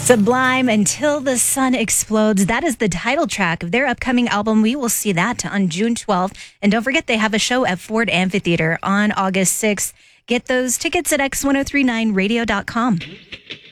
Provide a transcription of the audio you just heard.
Sublime, Until the Sun Explodes. That is the title track of their upcoming album. We will see that on June 12th. And don't forget, they have a show at Ford Amphitheater on August 6th. Get those tickets at x1039radio.com.